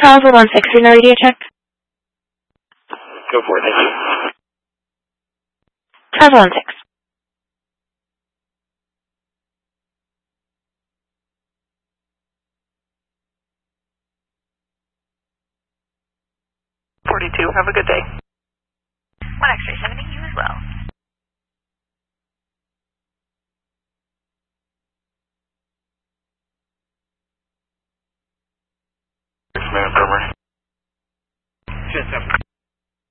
Charles 116 radio check. Go for it, thank you. Charles 16. Have a good day. 1 X-ray 70, you as well. Montgomery. Jet 7